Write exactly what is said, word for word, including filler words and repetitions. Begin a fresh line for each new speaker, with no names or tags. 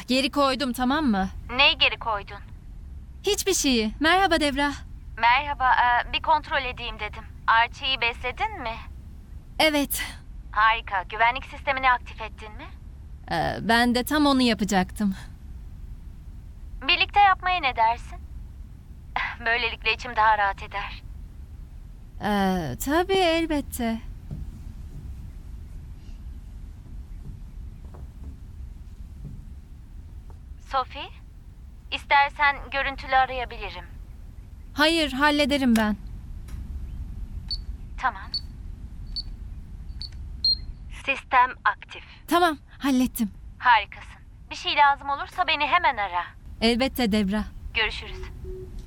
Geri koydum, tamam mı?
Neyi geri koydun?
Hiçbir şeyi. Merhaba Devra.
Merhaba, e, bir kontrol edeyim dedim. Archie'yi besledin mi?
Evet.
Harika. Güvenlik sistemini aktif ettin mi?
Ee, ben de tam onu yapacaktım.
Birlikte yapmaya ne dersin? Böylelikle içim daha rahat eder.
Ee, tabii elbette.
Sophie, istersen görüntülü arayabilirim.
Hayır, hallederim ben.
Tamam. Sistem aktif.
Tamam, hallettim.
Harikasın. Bir şey lazım olursa beni hemen ara.
Elbette Devra.
Görüşürüz.